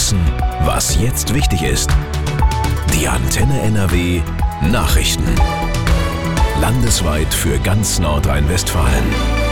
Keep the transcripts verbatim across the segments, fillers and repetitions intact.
wissen, was jetzt wichtig ist. Die Antenne N R W Nachrichten. Landesweit für ganz Nordrhein-Westfalen.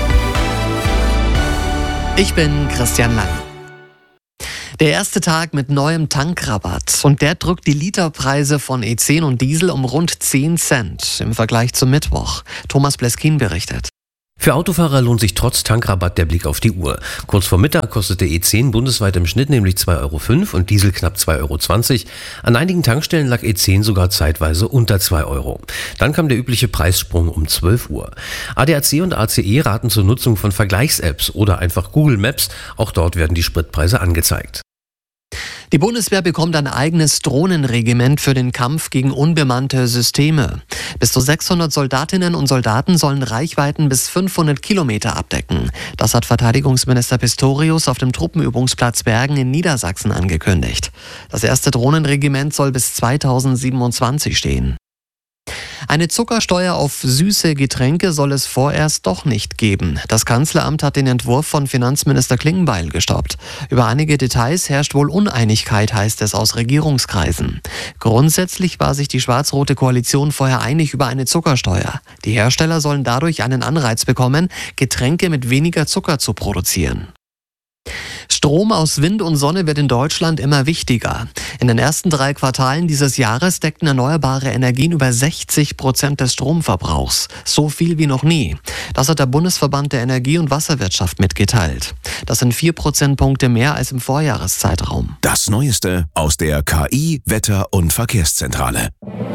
Ich bin Christian Lang. Der erste Tag mit neuem Tankrabatt und der drückt die Literpreise von E zehn und Diesel um rund zehn Cent im Vergleich zum Mittwoch. Thomas Bleskin berichtet. Für Autofahrer lohnt sich trotz Tankrabatt der Blick auf die Uhr. Kurz vor Mittag kostete E zehn bundesweit im Schnitt nämlich zwei Euro fünf und Diesel knapp zwei Euro zwanzig. An einigen Tankstellen lag E zehn sogar zeitweise unter zwei Euro. Dann kam der übliche Preissprung um zwölf Uhr. A D A C und A C E raten zur Nutzung von Vergleichs-Apps oder einfach Google Maps. Auch dort werden die Spritpreise angezeigt. Die Bundeswehr bekommt ein eigenes Drohnenregiment für den Kampf gegen unbemannte Systeme. Bis zu sechshundert Soldatinnen und Soldaten sollen Reichweiten bis fünfhundert Kilometer abdecken. Das hat Verteidigungsminister Pistorius auf dem Truppenübungsplatz Bergen in Niedersachsen angekündigt. Das erste Drohnenregiment soll bis zweitausendsiebenundzwanzig stehen. Eine Zuckersteuer auf süße Getränke soll es vorerst doch nicht geben. Das Kanzleramt hat den Entwurf von Finanzminister Klingbeil gestoppt. Über einige Details herrscht wohl Uneinigkeit, heißt es aus Regierungskreisen. Grundsätzlich war sich die schwarz-rote Koalition vorher einig über eine Zuckersteuer. Die Hersteller sollen dadurch einen Anreiz bekommen, Getränke mit weniger Zucker zu produzieren. Strom aus Wind und Sonne wird in Deutschland immer wichtiger. In den ersten drei Quartalen dieses Jahres deckten erneuerbare Energien über sechzig Prozent des Stromverbrauchs. So viel wie noch nie. Das hat der Bundesverband der Energie- und Wasserwirtschaft mitgeteilt. Das sind vier Prozentpunkte mehr als im Vorjahreszeitraum. Das Neueste aus der K I-, Wetter- und Verkehrszentrale.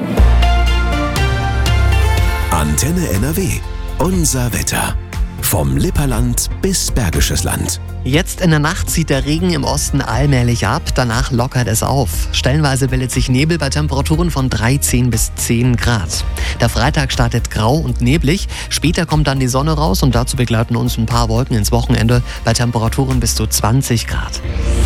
Antenne N R W. Unser Wetter. Vom Lipperland bis Bergisches Land. Jetzt in der Nacht zieht der Regen im Osten allmählich ab, danach lockert es auf. Stellenweise bildet sich Nebel bei Temperaturen von dreizehn bis zehn Grad. Der Freitag startet grau und neblig, später kommt dann die Sonne raus und dazu begleiten uns ein paar Wolken ins Wochenende bei Temperaturen bis zu zwanzig Grad.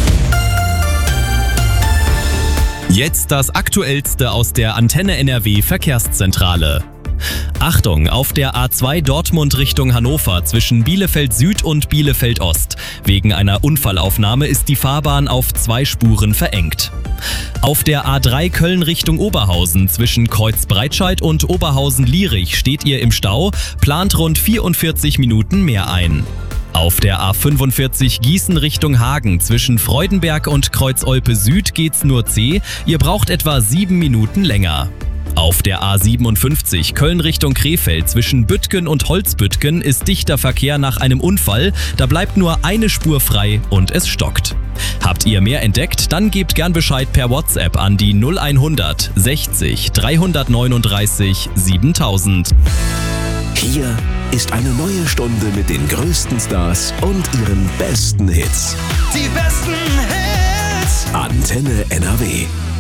Jetzt das Aktuellste aus der Antenne N R W Verkehrszentrale. Achtung, auf der A zwei Dortmund Richtung Hannover zwischen Bielefeld Süd und Bielefeld Ost. Wegen einer Unfallaufnahme ist die Fahrbahn auf zwei Spuren verengt. Auf der A drei Köln Richtung Oberhausen zwischen Kreuzbreitscheid und Oberhausen-Lierich steht ihr im Stau, plant rund vierundvierzig Minuten mehr ein. Auf der A fünfundvierzig Gießen Richtung Hagen zwischen Freudenberg und Kreuzolpe Süd geht's nur zäh, ihr braucht etwa sieben Minuten länger. Auf der A siebenundfünfzig Köln Richtung Krefeld zwischen Büttgen und Holzbüttgen ist dichter Verkehr nach einem Unfall. Da bleibt nur eine Spur frei und es stockt. Habt ihr mehr entdeckt? Dann gebt gern Bescheid per WhatsApp an die null hundert sechzig dreihundertneununddreißig siebentausend. Hier ist eine neue Stunde mit den größten Stars und ihren besten Hits. Die besten Hits. Antenne N R W.